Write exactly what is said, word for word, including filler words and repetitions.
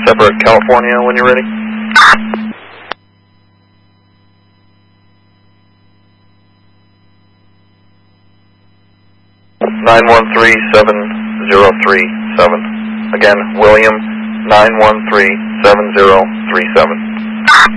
Separate California when you're ready. nine one three seven zero three seven. Again, William, nine one three seven zero three seven.